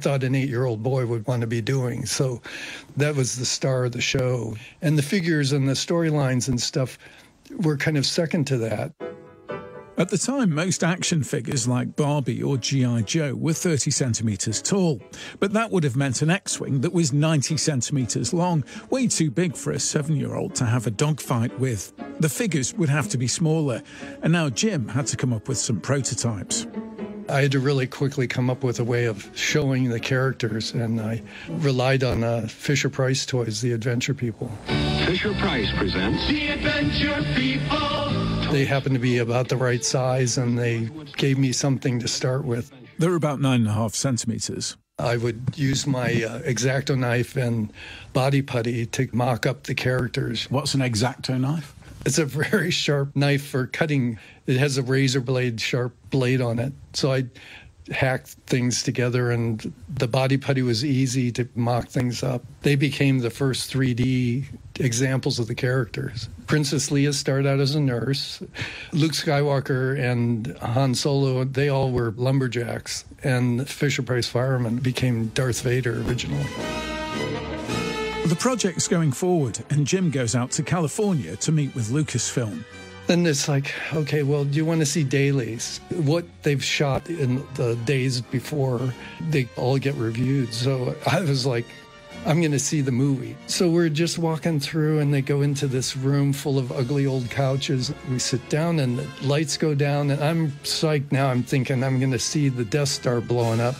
thought an 8-year-old boy would want to be doing. So that was the star of the show. And the figures and the storylines and stuff were kind of second to that. At the time, most action figures like Barbie or G.I. Joe were 30 centimetres tall, but that would have meant an X-Wing that was 90 centimetres long, way too big for a 7-year-old to have a dogfight with. The figures would have to be smaller, and now Jim had to come up with some prototypes. I had to really quickly come up with a way of showing the characters, and I relied on Fisher-Price toys, the Adventure People. Fisher-Price presents The Adventure People. They happened to be about the right size, and they gave me something to start with. They're about 9.5 centimetres. I would use my X-Acto knife and body putty to mock up the characters. What's an X-Acto knife? It's a very sharp knife for cutting. It has a razor blade, sharp blade on it. So I hacked things together, and the body putty was easy to mock things up. They became the first 3D examples of the characters. Princess Leia started out as a nurse. Luke Skywalker and Han Solo, they all were lumberjacks. And Fisher-Price firemen became Darth Vader originally. The project's going forward, and Jim goes out to California to meet with Lucasfilm. Then it's like, okay, well, do you want to see dailies? What they've shot in the days before, they all get reviewed. So I was like, I'm going to see the movie. So we're just walking through, and they go into this room full of ugly old couches. We sit down, and the lights go down, and I'm psyched now. I'm thinking I'm going to see the Death Star blowing up.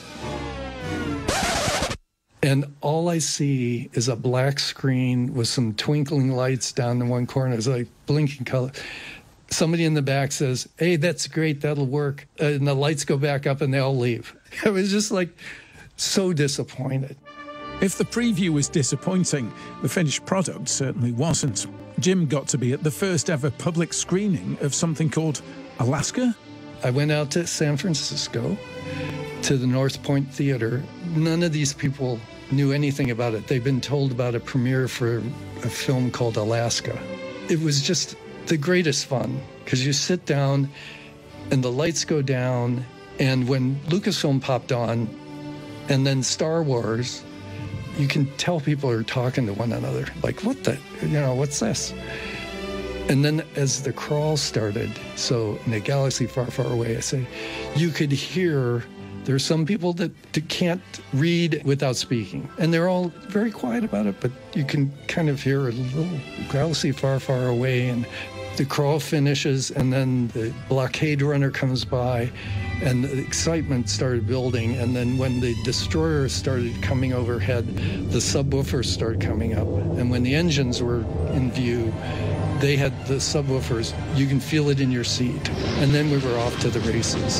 And all I see is a black screen with some twinkling lights down in one corner. It's like blinking color. Somebody in the back says, "Hey, that's great, that'll work." And the lights go back up and they all leave. I was just like so disappointed. If the preview was disappointing, the finished product certainly wasn't. Jim got to be at the first ever public screening of something called Alaska. I went out to San Francisco to the North Point Theater. None of these people knew anything about it. They'd been told about a premiere for a film called Alaska. It was just the greatest fun, because you sit down and the lights go down, and when Lucasfilm popped on, and then Star Wars, you can tell people are talking to one another. Like, what's this? And then as the crawl started, so in a galaxy far, far away, I say, you could hear. There's some people that can't read without speaking, and they're all very quiet about it, but you can kind of hear a little galaxy far, far away, and the crawl finishes, and then the blockade runner comes by, and the excitement started building, and then when the destroyer started coming overhead, the subwoofers started coming up, and when the engines were in view, they had the subwoofers. You can feel it in your seat, and then we were off to the races.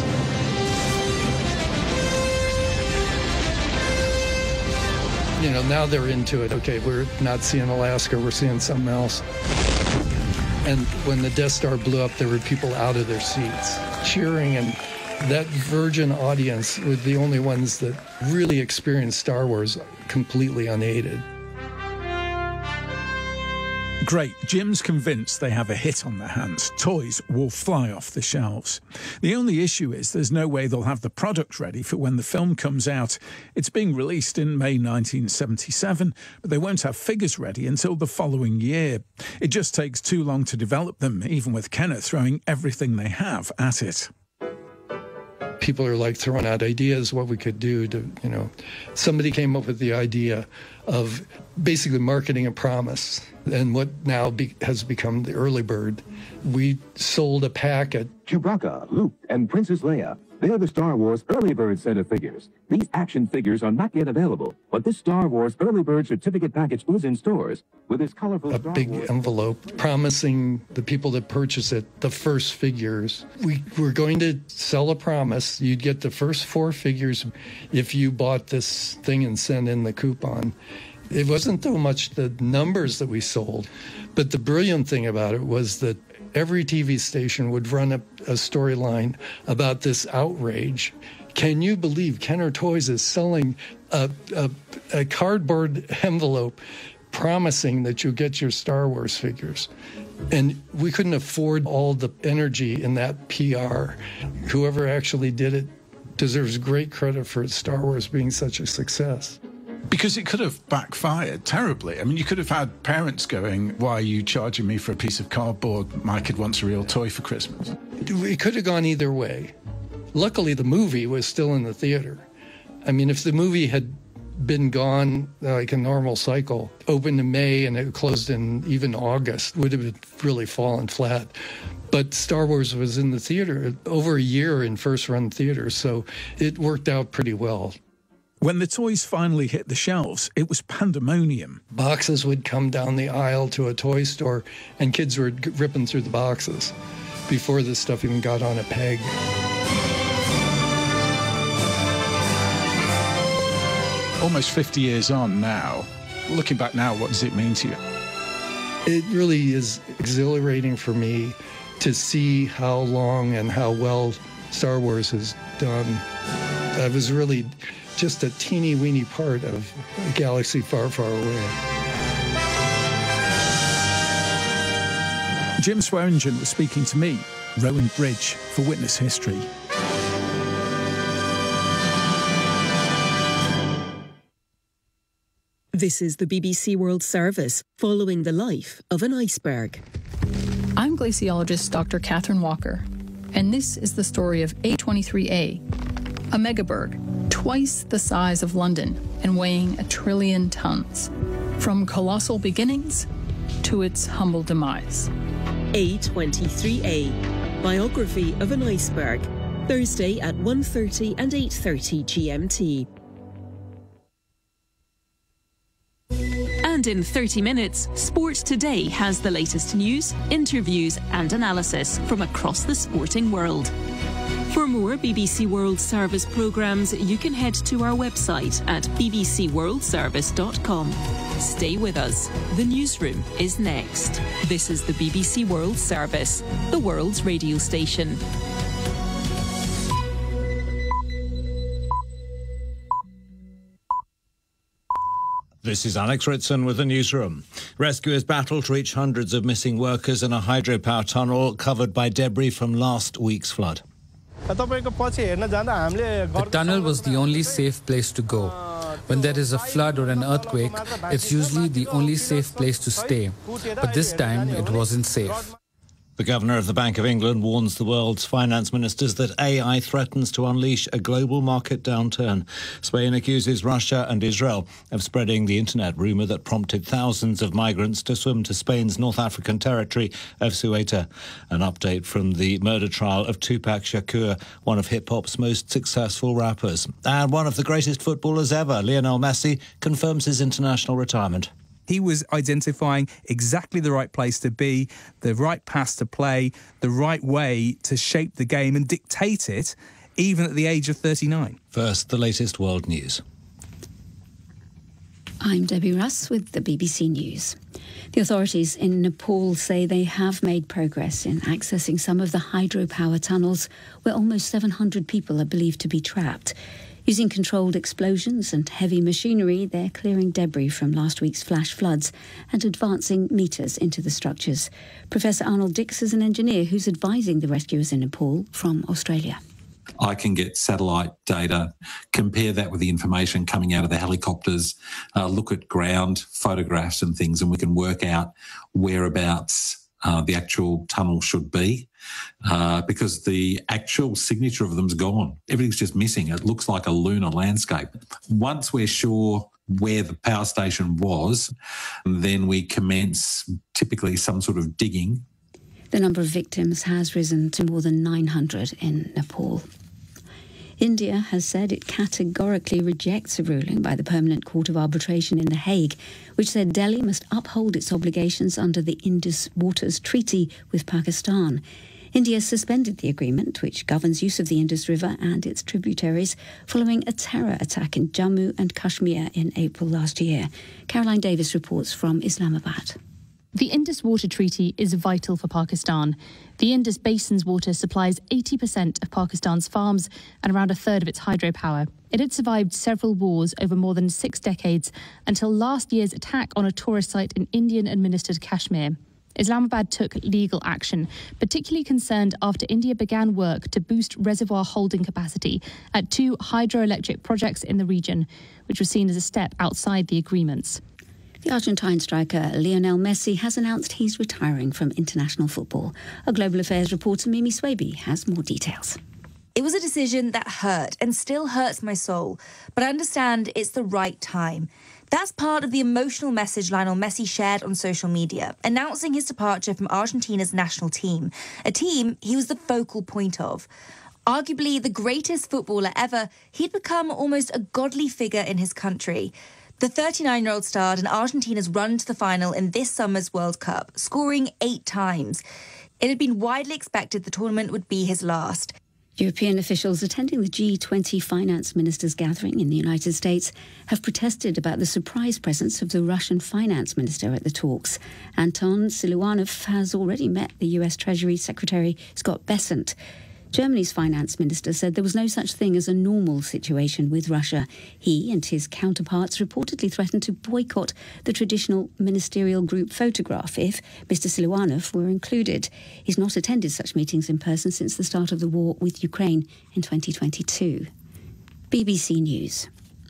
You know, now they're into it. Okay, we're not seeing Alaska, we're seeing something else. And when the Death Star blew up, there were people out of their seats cheering, and that virgin audience were the only ones that really experienced Star Wars completely unaided. Great. Jim's convinced they have a hit on their hands. Toys will fly off the shelves. The only issue is there's no way they'll have the product ready for when the film comes out. It's being released in May 1977, but they won't have figures ready until the following year. It just takes too long to develop them, even with Kenner throwing everything they have at it. People are like throwing out ideas what we could do to, somebody came up with the idea of basically marketing a promise, and what now has become the early bird. We sold a pack at Chewbacca, Luke, and Princess Leia. They're the Star Wars Early Bird set of figures. These action figures are not yet available, but this Star Wars Early Bird certificate package is in stores with this colorful a big envelope promising the people that purchase it the first figures. We were going to sell a promise. You'd get the first 4 figures if you bought this thing and sent in the coupon. It wasn't so much the numbers that we sold, but the brilliant thing about it was that every TV station would run a storyline about this outrage. Can you believe Kenner Toys is selling a cardboard envelope promising that you'll get your Star Wars figures? And we couldn't afford all the energy in that PR. Whoever actually did it deserves great credit for Star Wars being such a success. Because it could have backfired terribly. I mean, you could have had parents going, why are you charging me for a piece of cardboard? My kid wants a real toy for Christmas. It could have gone either way. Luckily, the movie was still in the theater. I mean, if the movie had been gone like a normal cycle, opened in May and it closed in even August, would have really fallen flat. But Star Wars was in the theater over a year in first-run theaters, so it worked out pretty well. When the toys finally hit the shelves, it was pandemonium. Boxes would come down the aisle to a toy store, and kids were ripping through the boxes before this stuff even got on a peg. Almost 50 years on now, looking back now, what does it mean to you? It really is exhilarating for me to see how long and how well Star Wars has done. I was really just a teeny weeny part of a galaxy far, far away. Jim Swearingen was speaking to me, Rowan Bridge, for Witness History. This is the BBC World Service, following the life of an iceberg. I'm glaciologist Dr. Catherine Walker, and this is the story of A23A, a megaberg twice the size of London and weighing 1 trillion tons, from colossal beginnings to its humble demise. A23A, biography of an iceberg, Thursday at 1:30 and 8:30 GMT. And in 30 minutes, Sport Today has the latest news, interviews and analysis from across the sporting world. For more BBC World Service programmes, you can head to our website at bbcworldservice.com. Stay with us. The newsroom is next. This is the BBC World Service, the world's radio station. This is Alex Ritson with the newsroom. Rescuers battle to reach hundreds of missing workers in a hydropower tunnel covered by debris from last week's flood. The tunnel was the only safe place to go. When there is a flood or an earthquake, it's usually the only safe place to stay. But this time, it wasn't safe. The Governor of the Bank of England warns the world's finance ministers that AI threatens to unleash a global market downturn. Spain accuses Russia and Israel of spreading the internet rumour that prompted thousands of migrants to swim to Spain's North African territory of Ceuta. An update from the murder trial of Tupac Shakur, one of hip-hop's most successful rappers. And one of the greatest footballers ever, Lionel Messi, confirms his international retirement. He was identifying exactly the right place to be, the right pass to play, the right way to shape the game and dictate it, even at the age of 39. First, the latest world news. I'm Debbie Russ with the BBC News. The authorities in Nepal say they have made progress in accessing some of the hydropower tunnels where almost 700 people are believed to be trapped. Using controlled explosions and heavy machinery, they're clearing debris from last week's flash floods and advancing meters into the structures. Professor Arnold Dix is an engineer who's advising the rescuers in Nepal from Australia. I can get satellite data, compare that with the information coming out of the helicopters, look at ground photographs and things, and we can work out whereabouts the actual tunnel should be, because the actual signature of them's gone. Everything's just missing. It looks like a lunar landscape. Once we're sure where the power station was, then we commence typically some sort of digging. The number of victims has risen to more than 900 in Nepal. India has said it categorically rejects a ruling by the Permanent Court of Arbitration in The Hague, which said Delhi must uphold its obligations under the Indus Waters Treaty with Pakistan. India suspended the agreement, which governs use of the Indus River and its tributaries, following a terror attack in Jammu and Kashmir in April last year. Caroline Davis reports from Islamabad. The Indus Water Treaty is vital for Pakistan. The Indus Basin's water supplies 80% of Pakistan's farms and around a third of its hydropower. It had survived several wars over more than 6 decades until last year's attack on a tourist site in Indian-administered Kashmir. Islamabad took legal action, particularly concerned after India began work to boost reservoir holding capacity at 2 hydroelectric projects in the region, which was seen as a step outside the agreements. The Argentine striker Lionel Messi has announced he's retiring from international football. Our Global Affairs reporter Mimi Swaby has more details. It was a decision that hurt and still hurts my soul, but I understand it's the right time. That's part of the emotional message Lionel Messi shared on social media, announcing his departure from Argentina's national team, a team he was the focal point of. Arguably the greatest footballer ever, he'd become almost a godly figure in his country. The 39-year-old starred in Argentina's run to the final in this summer's World Cup, scoring 8 times. It had been widely expected the tournament would be his last. European officials attending the G20 finance ministers gathering in the United States have protested about the surprise presence of the Russian finance minister at the talks. Anton Siluanov has already met the US Treasury Secretary Scott Bessent. Germany's finance minister said there was no such thing as a normal situation with Russia. He and his counterparts reportedly threatened to boycott the traditional ministerial group photograph if Mr. Siluanov were included. He's not attended such meetings in person since the start of the war with Ukraine in 2022. BBC News.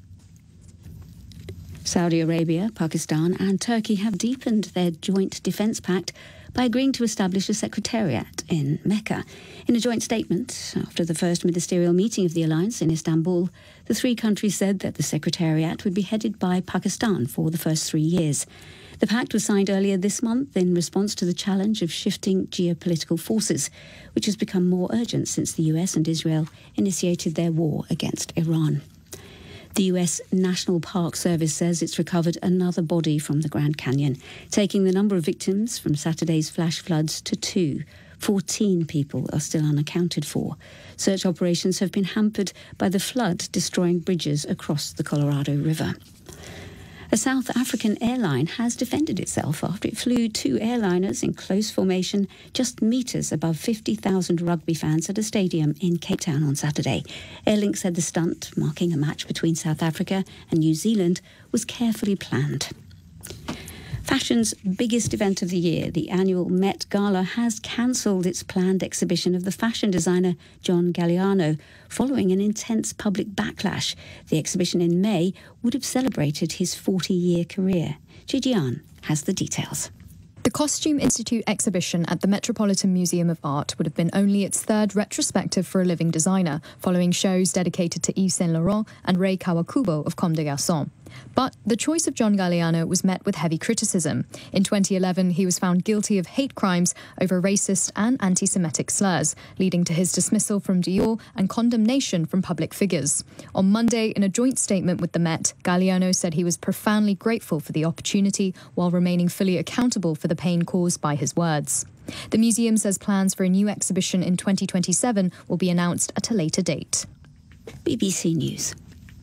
Saudi Arabia, Pakistan and Turkey have deepened their joint defence pact by agreeing to establish a secretariat in Mecca. In a joint statement, after the first ministerial meeting of the alliance in Istanbul, the 3 countries said that the secretariat would be headed by Pakistan for the first 3 years. The pact was signed earlier this month in response to the challenge of shifting geopolitical forces, which has become more urgent since the US and Israel initiated their war against Iran. The US National Park Service says it's recovered another body from the Grand Canyon, taking the number of victims from Saturday's flash floods to 2. 14 people are still unaccounted for. Search operations have been hampered by the flood destroying bridges across the Colorado River. A South African airline has defended itself after it flew 2 airliners in close formation just metres above 50,000 rugby fans at a stadium in Cape Town on Saturday. Airlink said the stunt, marking a match between South Africa and New Zealand, was carefully planned. Fashion's biggest event of the year, the annual Met Gala, has cancelled its planned exhibition of the fashion designer John Galliano following an intense public backlash. The exhibition in May would have celebrated his 40-year career. Jijian has the details. The Costume Institute exhibition at the Metropolitan Museum of Art would have been only its 3rd retrospective for a living designer, following shows dedicated to Yves Saint Laurent and Rei Kawakubo of Comme des Garçons. But the choice of John Galliano was met with heavy criticism. In 2011, he was found guilty of hate crimes over racist and anti-Semitic slurs, leading to his dismissal from Dior and condemnation from public figures. On Monday, in a joint statement with the Met, Galliano said he was profoundly grateful for the opportunity while remaining fully accountable for the pain caused by his words. The museum says plans for a new exhibition in 2027 will be announced at a later date. BBC News.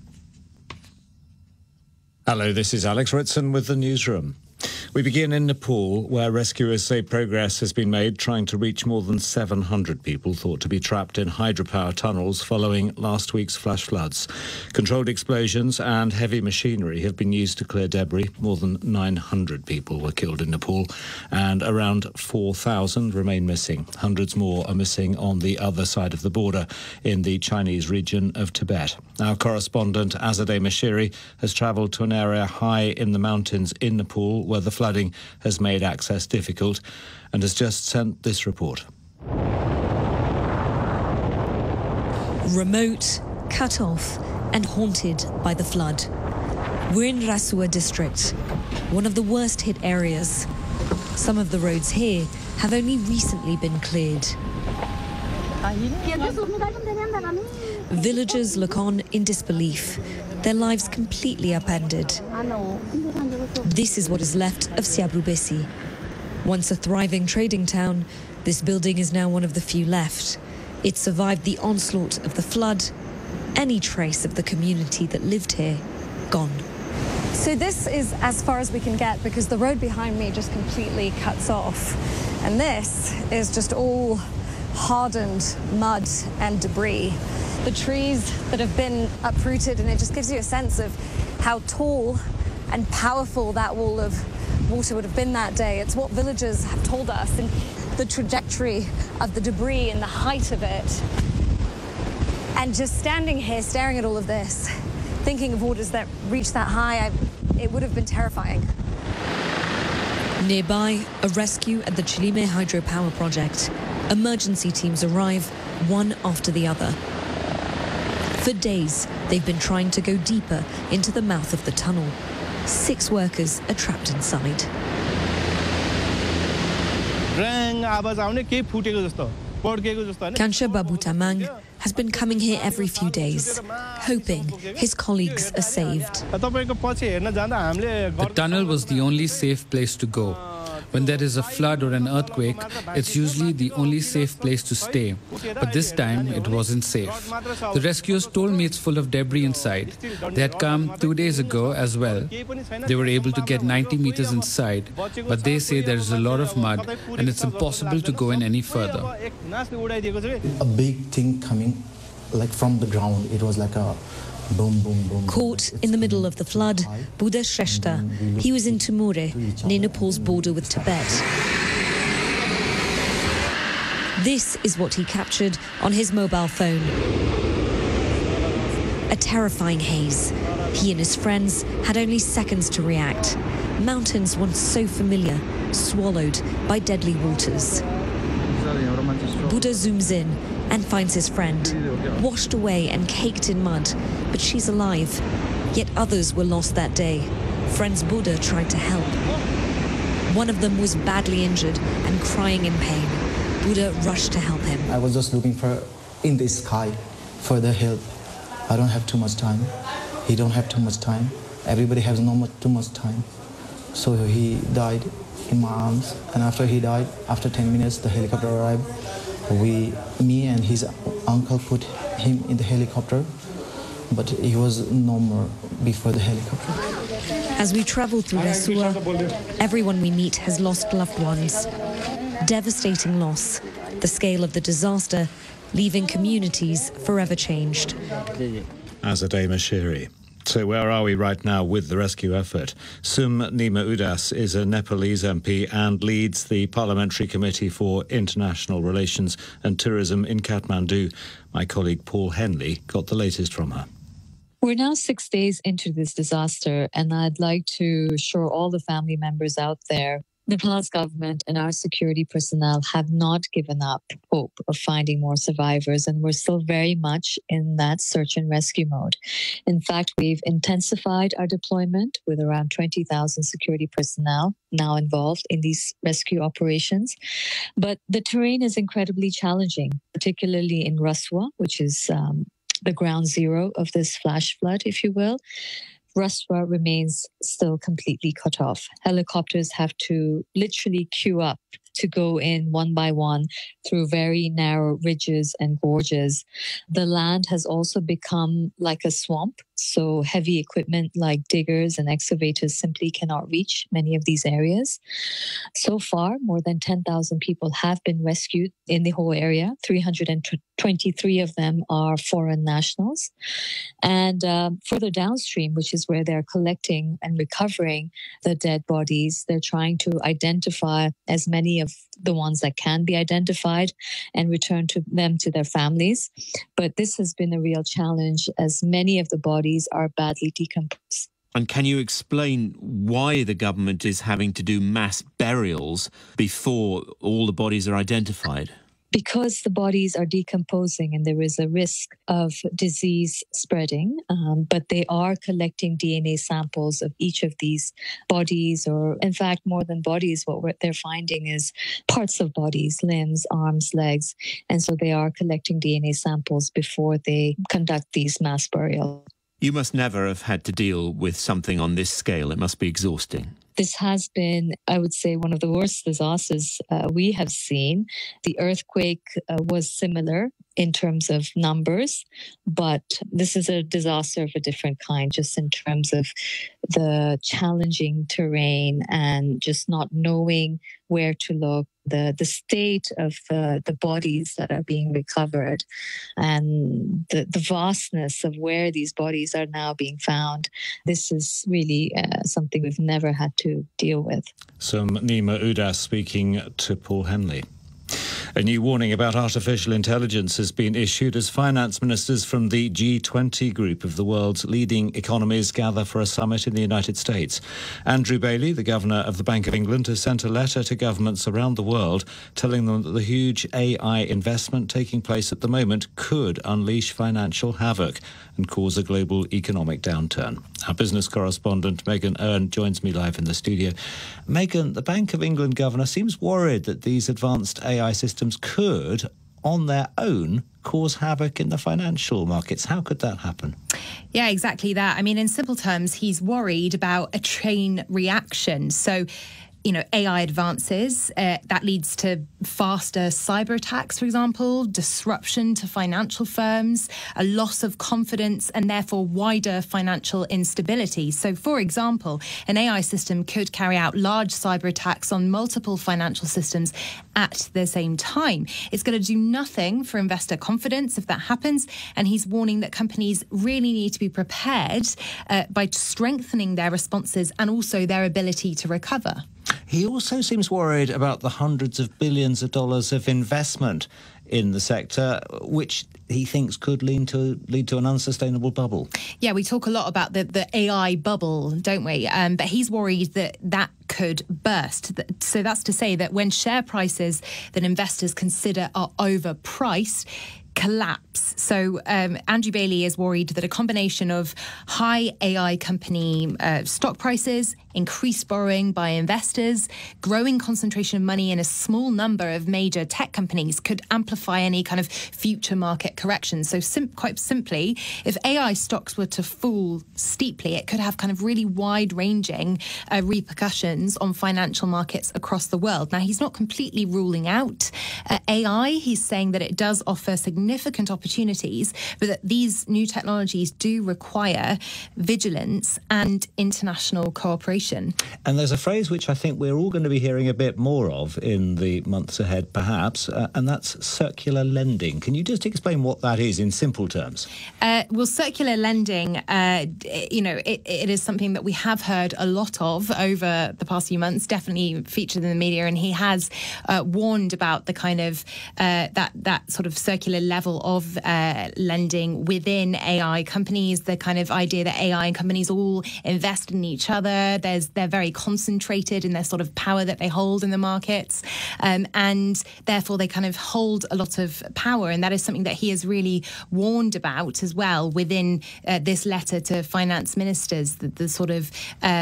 Hello, this is Alex Ritson with the newsroom. We begin in Nepal, where rescuers say progress has been made trying to reach more than 700 people thought to be trapped in hydropower tunnels following last week's flash floods. Controlled explosions and heavy machinery have been used to clear debris. More than 900 people were killed in Nepal and around 4,000 remain missing. Hundreds more are missing on the other side of the border in the Chinese region of Tibet. Our correspondent Azadeh Mashiri has travelled to an area high in the mountains in Nepal where the flooding has made access difficult and has just sent this report. Remote, cut off and haunted by the flood. We're in Rasua district, one of the worst hit areas. Some of the roads here have only recently been cleared. Villagers look on in disbelief, their lives completely upended. This is what is left of Siabrubesi. Once a thriving trading town, this building is now one of the few left. It survived the onslaught of the flood. Any trace of the community that lived here, gone. So this is as far as we can get because the road behind me just completely cuts off. And this is just all hardened mud and debris. The trees that have been uprooted, and it just gives you a sense of how tall and powerful that wall of water would have been that day. It's what villagers have told us, and the trajectory of the debris and the height of it. And just standing here, staring at all of this, thinking of waters that reach that high, it would have been terrifying. Nearby, a rescue at the Chilime hydropower project. Emergency teams arrive, one after the other. For days, they've been trying to go deeper into the mouth of the tunnel. 6 workers are trapped inside. Kansha Babu Tamang has been coming here every few days, hoping his colleagues are saved. The tunnel was the only safe place to go. When there is a flood or an earthquake, it's usually the only safe place to stay. But this time, it wasn't safe. The rescuers told me it's full of debris inside. They had come 2 days ago as well. They were able to get 90 meters inside, but they say there is a lot of mud and it's impossible to go in any further. A big thing coming like from the ground. It was like a boom, boom, boom. Caught in the middle of the flood, Buddha Shrestha. He was in Tumure, near Nepal's border with Tibet. This is what he captured on his mobile phone. A terrifying haze. He and his friends had only seconds to react. Mountains once so familiar, swallowed by deadly waters. Buddha zooms in and finds his friend, washed away and caked in mud, but she's alive. Yet others were lost that day. Friends Buddha tried to help. One of them was badly injured and crying in pain. Buddha rushed to help him. I was just looking for in the sky for the help. I don't have too much time. He don't have too much time. Everybody has too much time. So he died in my arms, and after he died, after 10 minutes, the helicopter arrived. Me and his uncle put him in the helicopter, but he was no more before the helicopter. As we travel through Resua, everyone we meet has lost loved ones. Devastating loss, the scale of the disaster, leaving communities forever changed. Azadeh Mashiri. So where are we right now with the rescue effort? Sum Nima Udas is a Nepalese MP and leads the Parliamentary Committee for International Relations and Tourism in Kathmandu. My colleague Paul Henley got the latest from her. We're now 6 days into this disaster, and I'd like to assure all the family members out there, Nepal's government and our security personnel have not given up hope of finding more survivors, and we're still very much in that search and rescue mode. In fact, we've intensified our deployment with around 20,000 security personnel now involved in these rescue operations. But the terrain is incredibly challenging, particularly in Raswa, which is the ground zero of this flash flood, if you will. Raswa remains still completely cut off. Helicopters have to literally queue up to go in one by one through very narrow ridges and gorges. The land has also become like a swamp, so heavy equipment like diggers and excavators simply cannot reach many of these areas. So far, more than 10,000 people have been rescued in the whole area. 323 of them are foreign nationals. And further downstream, which is where they're collecting and recovering the dead bodies, they're trying to identify as many of the ones that can be identified and return them to their families. But this has been a real challenge as many of the bodies are badly decomposed. And can you explain why the government is having to do mass burials before all the bodies are identified? Because the bodies are decomposing and there is a risk of disease spreading, but they are collecting DNA samples of each of these bodies, or in fact, more than bodies, what they're finding is parts of bodies, limbs, arms, legs. And so they are collecting DNA samples before they conduct these mass burials. You must never have had to deal with something on this scale. It must be exhausting. This has been, I would say, one of the worst disasters we have seen. The earthquake was similar in terms of numbers, but this is a disaster of a different kind, just in terms of the challenging terrain and just not knowing where to look, the state of the bodies that are being recovered, and the vastness of where these bodies are now being found. This is really something we've never had to deal with. So Nima Udas speaking to Paul Henley. A new warning about artificial intelligence has been issued as finance ministers from the G20 group of the world's leading economies gather for a summit in the United States. Andrew Bailey, the governor of the Bank of England, has sent a letter to governments around the world telling them that the huge AI investment taking place at the moment could unleash financial havoc and cause a global economic downturn. Our business correspondent Megan Earn joins me live in the studio. Megan, the Bank of England governor seems worried that these advanced AI systems could, on their own, cause havoc in the financial markets. How could that happen? Yeah, exactly that. I mean, in simple terms, he's worried about a chain reaction. So, you know, AI advances, that leads to faster cyber attacks, for example, disruption to financial firms, a loss of confidence, and therefore wider financial instability. So, for example, an AI system could carry out large cyber attacks on multiple financial systems at the same time. It's going to do nothing for investor confidence if that happens. And he's warning that companies really need to be prepared by strengthening their responses and also their ability to recover. He also seems worried about the hundreds of billions of dollars of investment in the sector, which he thinks could lead to an unsustainable bubble. Yeah, we talk a lot about the AI bubble, don't we? But he's worried that could burst. So that's to say that when share prices that investors consider are overpriced, collapse. So Andrew Bailey is worried that a combination of high AI company stock prices, increased borrowing by investors, growing concentration of money in a small number of major tech companies could amplify any kind of future market corrections. So quite simply, if AI stocks were to fall steeply, it could have kind of really wide-ranging repercussions on financial markets across the world. Now, he's not completely ruling out AI. He's saying that it does offer significant opportunities, but that these new technologies do require vigilance and international cooperation. And there's a phrase which I think we're all going to be hearing a bit more of in the months ahead, perhaps, and that's circular lending. Can you just explain what that is in simple terms? Well, circular lending, it is something that we have heard a lot of over the past few months, definitely featured in the media, and he has warned about the kind of that sort of circular level of lending within AI companies, the kind of idea that AI companies all invest in each other. They're very concentrated in their sort of power that they hold in the markets, and therefore they kind of hold a lot of power. And that is something that he has really warned about as well within this letter to finance ministers, the sort of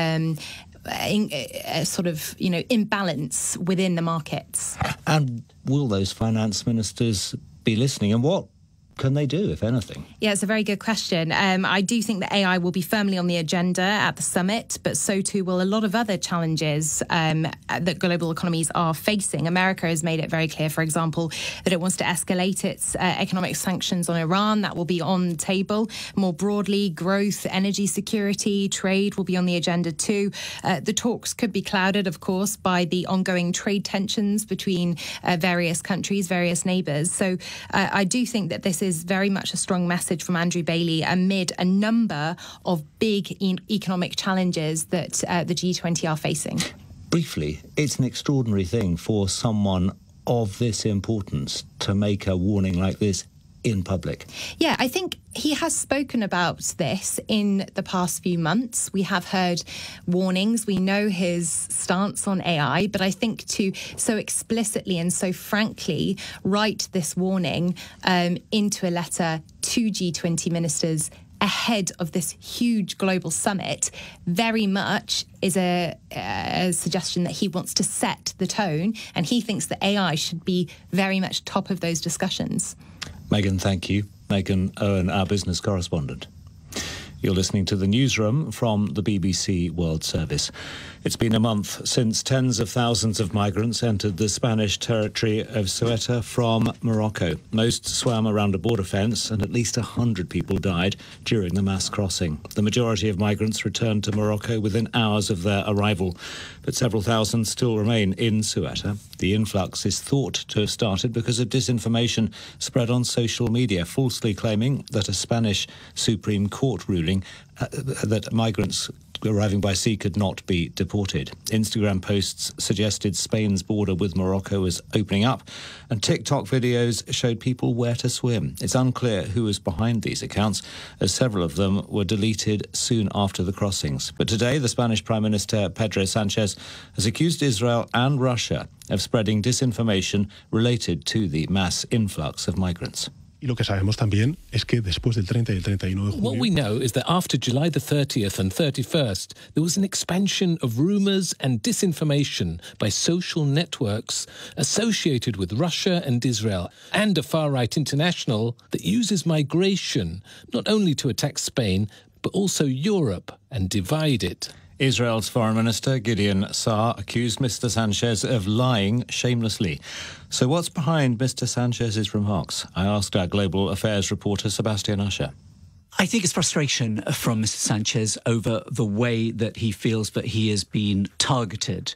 imbalance within the markets. And will those finance ministers be listening? And what can they do, if anything? Yeah, it's a very good question. I do think that AI will be firmly on the agenda at the summit, but so too will a lot of other challenges that global economies are facing. America has made it very clear, for example, that it wants to escalate its economic sanctions on Iran. That will be on the table. More broadly, growth, energy security, trade will be on the agenda too. The talks could be clouded, of course, by the ongoing trade tensions between various countries, various neighbours. So I do think that this is very much a strong message from Andrew Bailey amid a number of big economic challenges that the G20 are facing. Briefly, it's an extraordinary thing for someone of this importance to make a warning like this in public. Yeah, I think he has spoken about this in the past few months. We have heard warnings. We know his stance on AI, but I think to so explicitly and so frankly write this warning into a letter to G20 ministers ahead of this huge global summit very much is a suggestion that he wants to set the tone, and he thinks that AI should be very much top of those discussions. Megan, thank you. Megan Earn, our business correspondent. You're listening to the newsroom from the BBC World Service. It's been a month since tens of thousands of migrants entered the Spanish territory of Ceuta from Morocco. Most swam around a border fence and at least 100 people died during the mass crossing. The majority of migrants returned to Morocco within hours of their arrival, but several thousand still remain in Ceuta. The influx is thought to have started because of disinformation spread on social media, falsely claiming that a Spanish Supreme Court ruling that migrants arriving by sea could not be deported. Instagram posts suggested Spain's border with Morocco was opening up, and TikTok videos showed people where to swim. It's unclear who was behind these accounts, as several of them were deleted soon after the crossings. But today, the Spanish Prime Minister Pedro Sánchez has accused Israel and Russia of spreading disinformation related to the mass influx of migrants. What we know is that after July the 30th and 31st, there was an expansion of rumours and disinformation by social networks associated with Russia and Israel, and a far-right international that uses migration not only to attack Spain, but also Europe and divide it. Israel's Foreign Minister Gideon Saar accused Mr. Sánchez of lying shamelessly. So what's behind Mr. Sanchez's remarks? I asked our global affairs reporter Sebastian Usher. I think it's frustration from Mr. Sánchez over the way that he feels that he has been targeted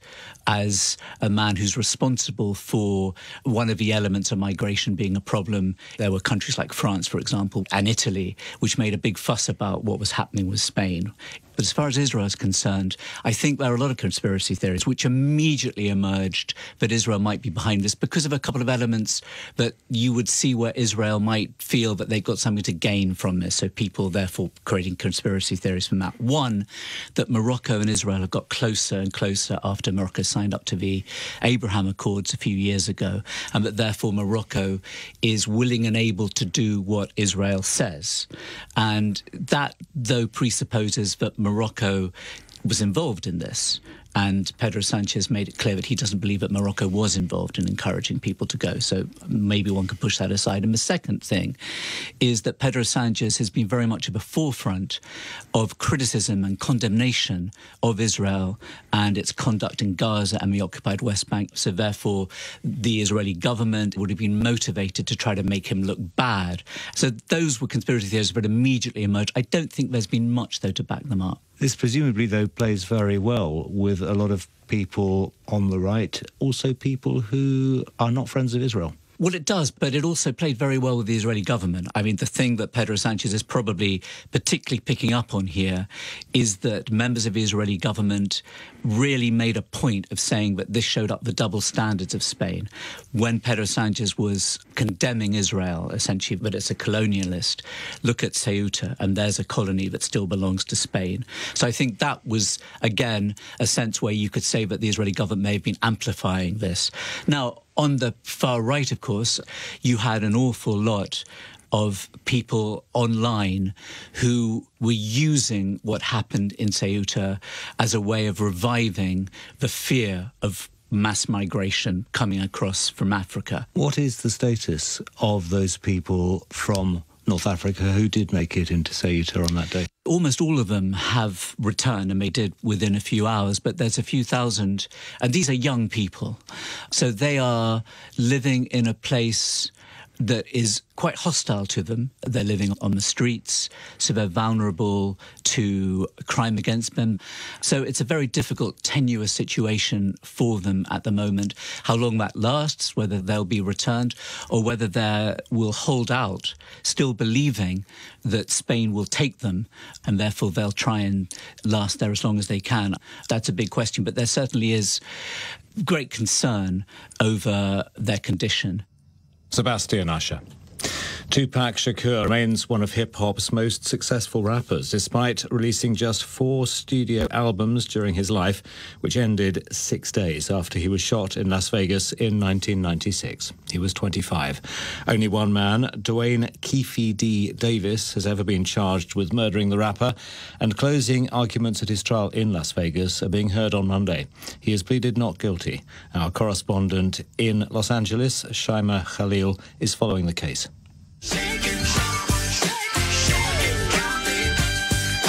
as a man who's responsible for one of the elements of migration being a problem. There were countries like France, for example, and Italy, which made a big fuss about what was happening with Spain. But as far as Israel is concerned, I think there are a lot of conspiracy theories which immediately emerged that Israel might be behind this because of a couple of elements that you would see where Israel might feel that they've got something to gain from this. So people, therefore, creating conspiracy theories from that. One, that Morocco and Israel have got closer and closer after Morocco signed up to the Abraham Accords a few years ago, and that therefore Morocco is willing and able to do what Israel says. And that, though, presupposes that Morocco was involved in this. And Pedro Sánchez made it clear that he doesn't believe that Morocco was involved in encouraging people to go. So maybe one could push that aside. And the second thing is that Pedro Sánchez has been very much at the forefront of criticism and condemnation of Israel and its conduct in Gaza and the occupied West Bank. So therefore, the Israeli government would have been motivated to try to make him look bad. So those were conspiracy theories that immediately emerged. I don't think there's been much, though, to back them up. This presumably, though, plays very well with a lot of people on the right, also people who are not friends of Israel. Well, it does, but it also played very well with the Israeli government. I mean, the thing that Pedro Sánchez is probably particularly picking up on here is that members of the Israeli government really made a point of saying that this showed up the double standards of Spain. When Pedro Sánchez was condemning Israel, essentially, that it's a colonialist, look at Ceuta, and there's a colony that still belongs to Spain. So I think that was, again, a sense where you could say that the Israeli government may have been amplifying this. Now, on the far right, of course, you had an awful lot of people online who were using what happened in Ceuta as a way of reviving the fear of mass migration coming across from Africa. What is the status of those people from North Africa who did make it into Ceuta on that day? Almost all of them have returned, and they did within a few hours, but there's a few thousand, and these are young people. So they are living in a place that is quite hostile to them. They're living on the streets, so they're vulnerable to crime against them. So it's a very difficult, tenuous situation for them at the moment. How long that lasts, whether they'll be returned or whether they will hold out, still believing that Spain will take them and therefore they'll try and last there as long as they can. That's a big question, but there certainly is great concern over their condition. Sebastian Usher. Tupac Shakur remains one of hip-hop's most successful rappers, despite releasing just 4 studio albums during his life, which ended 6 days after he was shot in Las Vegas in 1996. He was 25. Only one man, Dwayne Keefe D. Davis, has ever been charged with murdering the rapper, and closing arguments at his trial in Las Vegas are being heard on Monday. He has pleaded not guilty. Our correspondent in Los Angeles, Shaima Khalil, is following the case.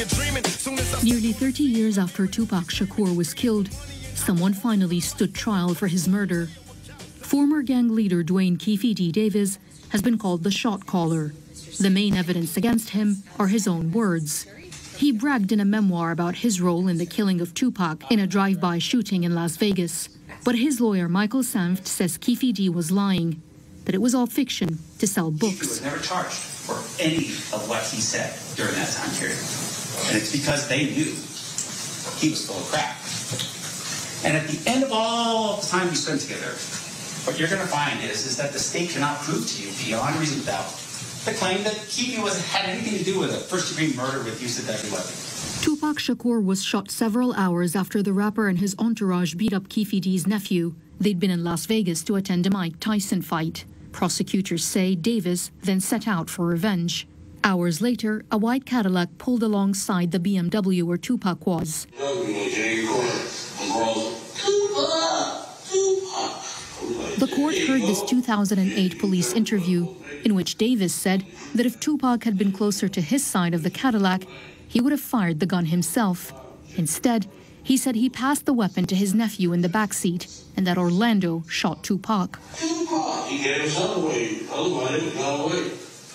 Nearly 30 years after Tupac Shakur was killed, someone finally stood trial for his murder. Former gang leader Dwayne Keefe D. Davis has been called the shot caller. The main evidence against him are his own words. He bragged in a memoir about his role in the killing of Tupac in a drive-by shooting in Las Vegas. But his lawyer, Michael Sanft, says Keefe D. was lying, that it was all fiction to sell books. He was never charged for any of what he said during that time period. And it's because they knew he was full of crap. And at the end of all the time we spent together, what you're going to find is that the state cannot prove to you beyond reasonable doubt the claim that Keefe had anything to do with a first-degree murder with use of deadly weapon. Tupac Shakur was shot several hours after the rapper and his entourage beat up Keefe D's nephew. They'd been in Las Vegas to attend a Mike Tyson fight. Prosecutors say Davis then set out for revenge. Hours later, a white Cadillac pulled alongside the BMW where Tupac was. The court heard this 2008 police interview, in which Davis said that if Tupac had been closer to his side of the Cadillac, he would have fired the gun himself. Instead, he said he passed the weapon to his nephew in the backseat and that Orlando shot Tupac. Tupac, he gave his son away. Otherwise, it got away.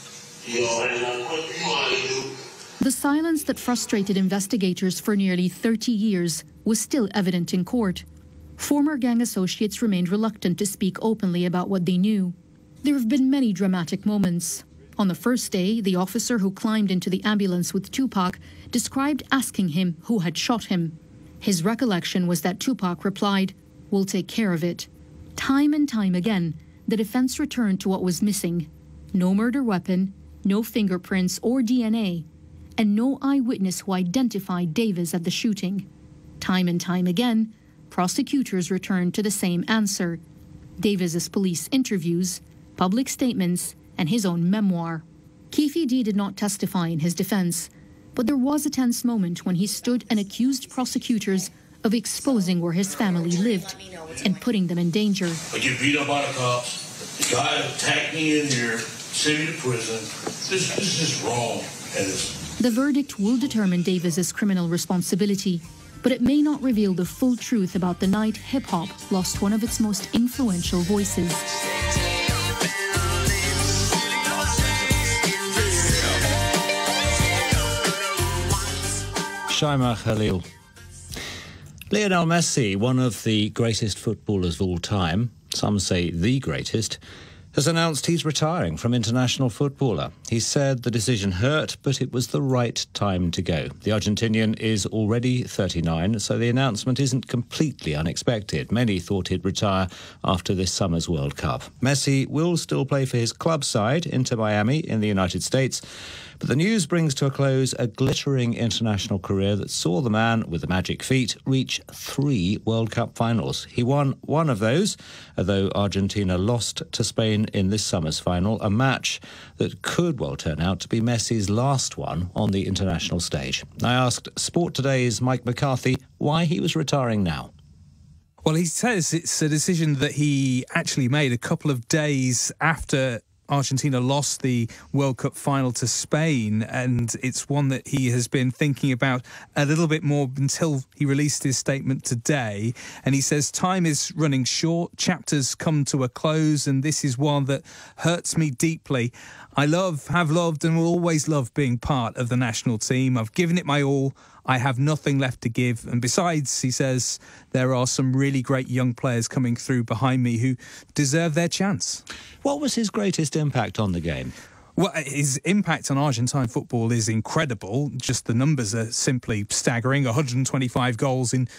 The silence that frustrated investigators for nearly 30 years was still evident in court. Former gang associates remained reluctant to speak openly about what they knew. There have been many dramatic moments. On the first day, the officer who climbed into the ambulance with Tupac described asking him who had shot him. His recollection was that Tupac replied, "We'll take care of it." Time and time again, the defense returned to what was missing. No murder weapon, no fingerprints or DNA, and no eyewitness who identified Davis at the shooting. Time and time again, prosecutors returned to the same answer: Davis's police interviews, public statements, and his own memoir. Keefe D. did not testify in his defense, but there was a tense moment when he stood and accused prosecutors of exposing where his family lived and putting them in danger. I get beat up by the cops. The guy attacked me in here, sent me to prison. This is wrong. The verdict will determine Davis's criminal responsibility, but it may not reveal the full truth about the night hip-hop lost one of its most influential voices. Shaima Khalil. Lionel Messi, one of the greatest footballers of all time, some say the greatest, has announced he's retiring from international footballer. He said the decision hurt, but it was the right time to go. The Argentinian is already 39, so the announcement isn't completely unexpected. Many thought he'd retire after this summer's World Cup. Messi will still play for his club side, Inter Miami, in the United States. But the news brings to a close a glittering international career that saw the man with the magic feet reach 3 World Cup finals. He won one of those, although Argentina lost to Spain in this summer's final, a match that could well turn out to be Messi's last one on the international stage. I asked Sport Today's Mike McCarthy why he was retiring now. Well, he says it's a decision that he actually made a couple of days after Argentina lost the World Cup final to Spain, and it's one that he has been thinking about a little bit more until he released his statement today. And he says, time is running short, chapters come to a close, and this is one that hurts me deeply. I have loved and will always love being part of the national team. I've given it my all. I have nothing left to give. And besides, he says, there are some really great young players coming through behind me who deserve their chance. What was his greatest impact on the game? Well, his impact on Argentine football is incredible. Just the numbers are simply staggering. 125 goals in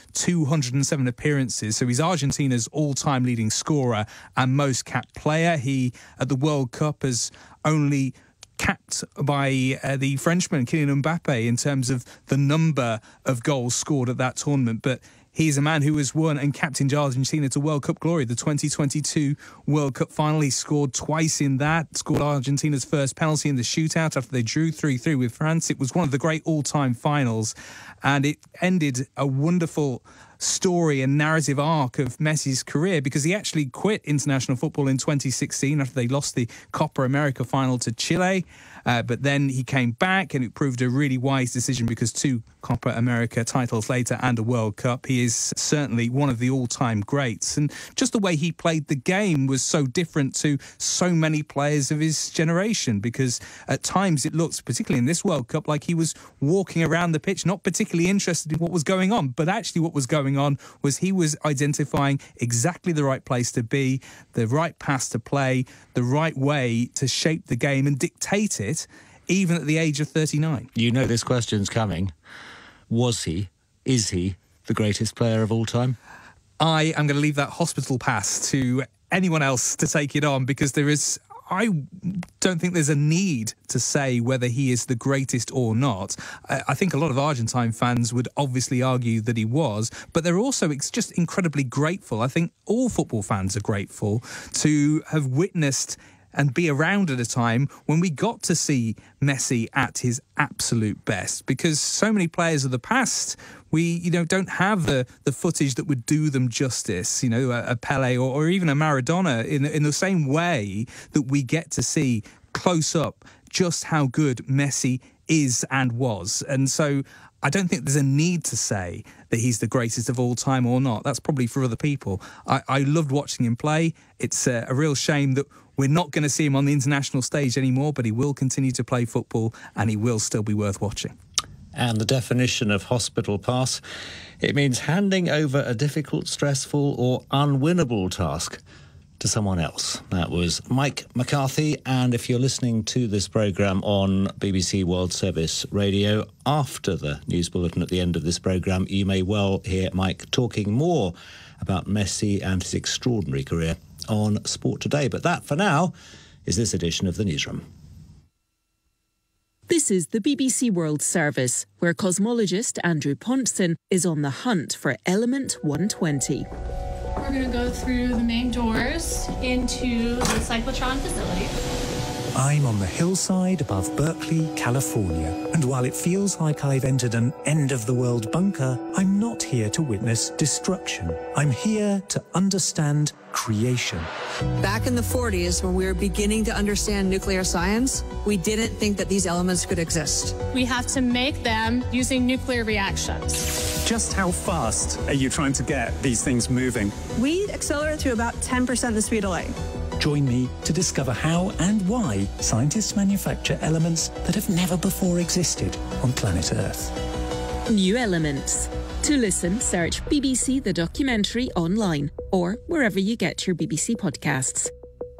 207 appearances. So he's Argentina's all-time leading scorer and most capped player. He, at the World Cup, has only capped by the Frenchman Kylian Mbappe in terms of the number of goals scored at that tournament. But he's a man who has won and captained Argentina to World Cup glory. The 2022 World Cup final, he scored twice in that, scored Argentina's first penalty in the shootout after they drew 3-3 with France. It was one of the great all-time finals, and it ended a wonderful story and narrative arc of Messi's career, because he actually quit international football in 2016 after they lost the Copa America final to Chile. But then he came back, and it proved a really wise decision, because 2 Copa America titles later and a World Cup, he is certainly one of the all-time greats. And just the way he played the game was so different to so many players of his generation, because at times it looked, particularly in this World Cup, like he was walking around the pitch, not particularly interested in what was going on. But actually what was going on was he was identifying exactly the right place to be, the right pass to play, the right way to shape the game and dictate it, even at the age of 39. You know this question's coming. Is he the greatest player of all time? I am going to leave that hospital pass to anyone else to take it on, because I don't think there's a need to say whether he is the greatest or not. I think a lot of Argentine fans would obviously argue that he was, but they're also just incredibly grateful. I think all football fans are grateful to have witnessed and be around at a time when we got to see Messi at his absolute best, because so many players of the past, we don't have the footage that would do them justice, a Pele or even a Maradona in the same way that we get to see close up just how good Messi is and was. And so I don't think there's a need to say that he's the greatest of all time or not. That's probably for other people. I loved watching him play. It's a real shame that we're not going to see him on the international stage anymore, but he will continue to play football, and he will still be worth watching. And the definition of hospital pass, it means handing over a difficult, stressful or unwinnable task to someone else. That was Mike McCarthy. And if you're listening to this programme on BBC World Service Radio, after the news bulletin at the end of this programme, you may well hear Mike talking more about Messi and his extraordinary career on Sport Today. But that, for now, is this edition of the Newsroom. This is the BBC World Service, where cosmologist Andrew Pontzen is on the hunt for element 120. We're going to go through the main doors into the cyclotron facility. I'm on the hillside above Berkeley, California, and while it feels like I've entered an end-of-the-world bunker, I'm not here to witness destruction. I'm here to understand creation. Back in the 40s, when we were beginning to understand nuclear science, we didn't think that these elements could exist. We have to make them using nuclear reactions. Just how fast are you trying to get these things moving? We accelerate to about 10% the speed of light. Join me to discover how and why scientists manufacture elements that have never before existed on planet Earth. New Elements. To listen, search BBC The Documentary online or wherever you get your BBC podcasts.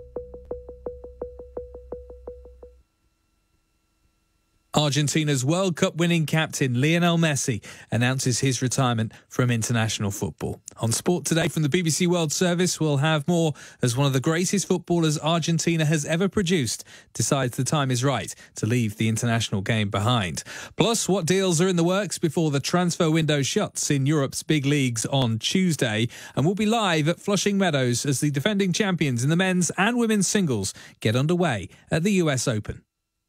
Argentina's World Cup winning captain Lionel Messi announces his retirement from international football. On Sport Today from the BBC World Service, we'll have more as one of the greatest footballers Argentina has ever produced decides the time is right to leave the international game behind. Plus, what deals are in the works before the transfer window shuts in Europe's big leagues on Tuesday. And we'll be live at Flushing Meadows as the defending champions in the men's and women's singles get underway at the US Open.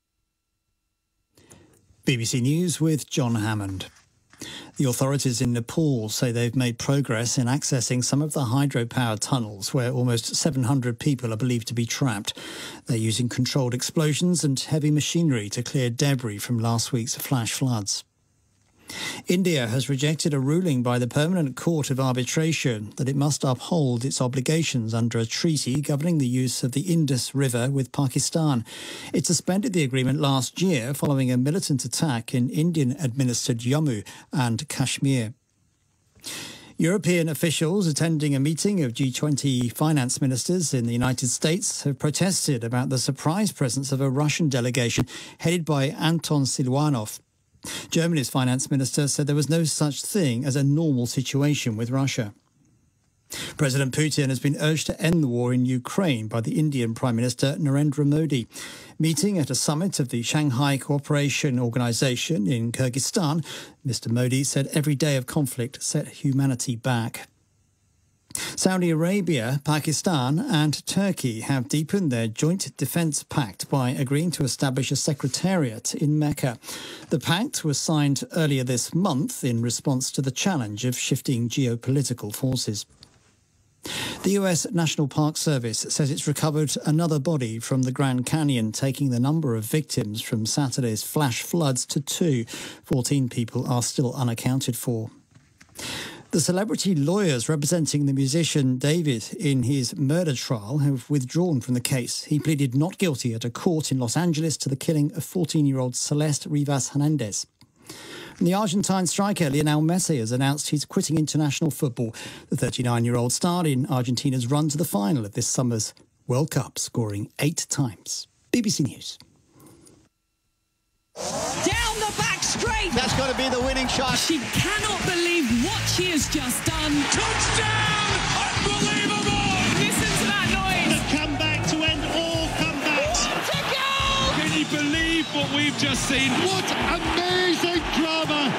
BBC News with John Hammond. The authorities in Nepal say they've made progress in accessing some of the hydropower tunnels where almost 700 people are believed to be trapped. They're using controlled explosions and heavy machinery to clear debris from last week's flash floods. India has rejected a ruling by the Permanent Court of Arbitration that it must uphold its obligations under a treaty governing the use of the Indus River with Pakistan. It suspended the agreement last year following a militant attack in Indian-administered Jammu and Kashmir. European officials attending a meeting of G20 finance ministers in the United States have protested about the surprise presence of a Russian delegation headed by Anton Siluanov. Germany's finance minister said there was no such thing as a normal situation with Russia. President Putin has been urged to end the war in Ukraine by the Indian Prime Minister Narendra Modi. Meeting at a summit of the Shanghai Cooperation Organization in Kyrgyzstan, Mr. Modi said every day of conflict set humanity back. Saudi Arabia, Pakistan and Turkey have deepened their joint defence pact by agreeing to establish a secretariat in Mecca. The pact was signed earlier this month in response to the challenge of shifting geopolitical forces. The US National Park Service says it's recovered another body from the Grand Canyon, taking the number of victims from Saturday's flash floods to 2. 14 people are still unaccounted for. The celebrity lawyers representing the musician David in his murder trial have withdrawn from the case. He pleaded not guilty at a court in Los Angeles to the killing of 14-year-old Celeste Rivas Hernandez. And the Argentine striker Lionel Messi has announced he's quitting international football. The 39-year-old starred in Argentina's run to the final of this summer's World Cup, scoring 8 times. BBC News. Down the back straight. That's got to be the winning shot. She cannot believe what she has just done. Touchdown! Unbelievable! Listen to that noise. The comeback to end all comebacks. What a goal! Can you believe what we've just seen? What amazing drama!